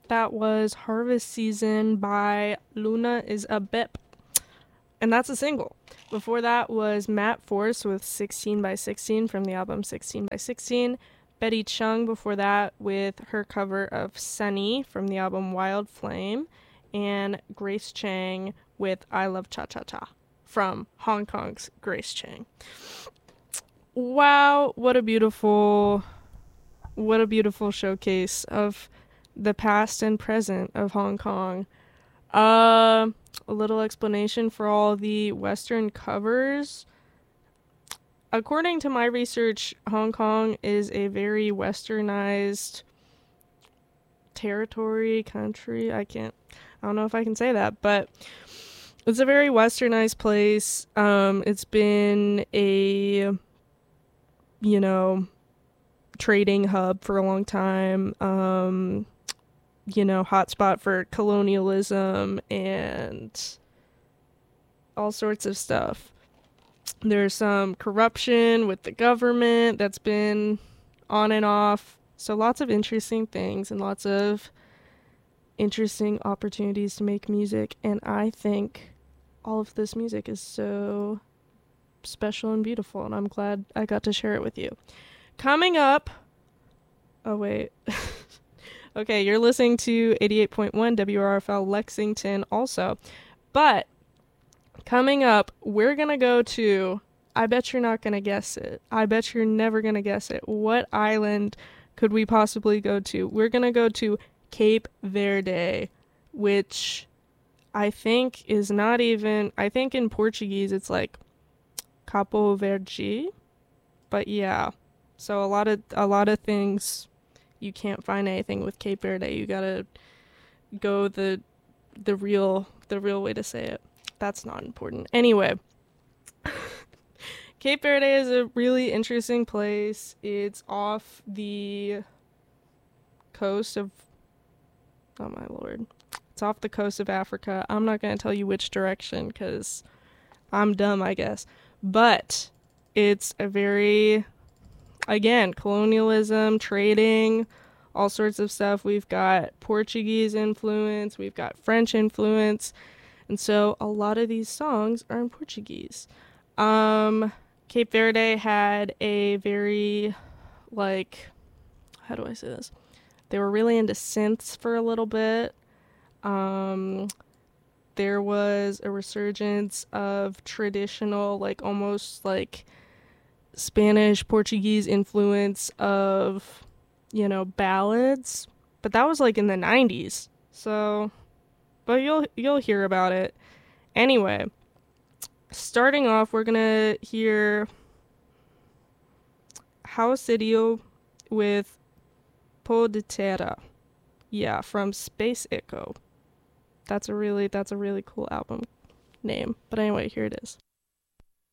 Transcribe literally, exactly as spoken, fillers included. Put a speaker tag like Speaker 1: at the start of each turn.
Speaker 1: That was Harvest Season by Luna is a Bip. And that's a single. Before that was Matt Force with sixteen by sixteen from the album sixteen by sixteen. Betty Chung before that with her cover of Sunny from the album Wild Flame. And Grace Chang with I Love Cha Cha Cha from Hong Kong's Grace Chang. Wow, what a beautiful, what a beautiful showcase of the past and present of Hong Kong. Uh, a little explanation for all the Western covers. According to my research, Hong Kong is a very westernized territory, country. I can't, I don't know if I can say that, but it's a very westernized place. Um, it's been a, you know, trading hub for a long time. Um, you know, hotspot for colonialism and all sorts of stuff. There's some corruption with the government that's been on and off. So lots of interesting things and lots of interesting opportunities to make music. And I think all of this music is so special and beautiful. And I'm glad I got to share it with you. Coming up. Oh, wait. Okay, you're listening to eighty-eight point one W R F L Lexington also. But coming up, we're going to go to, I bet you're not going to guess it. I bet you're never going to guess it. What island could we possibly go to? We're going to go to Cape Verde, which I think is not even, I think in Portuguese it's like Capo Verde. But yeah, so a lot of a lot of things, you can't find anything with Cape Verde. You gotta go the the real the real way to say it. That's not important. Anyway, Cape Verde is a really interesting place. It's off the coast of, oh my lord, it's off the coast of Africa. I'm not gonna tell you which direction because I'm dumb, I guess. But it's a very, again, colonialism, trading, all sorts of stuff. We've got Portuguese influence, we've got French influence, and so a lot of these songs are in Portuguese. Um, Cape Verde had a very, like, how do I say this? They were really into synths for a little bit. Um, there was a resurgence of traditional, like, almost like Spanish, Portuguese influence of, you know, ballads, but that was like in the nineties. So, but you'll you'll hear about it. Anyway, starting off, we're gonna hear House Idio with Po de Terra. Yeah, from Space Echo. That's a really that's a really cool album name. But anyway, here it is.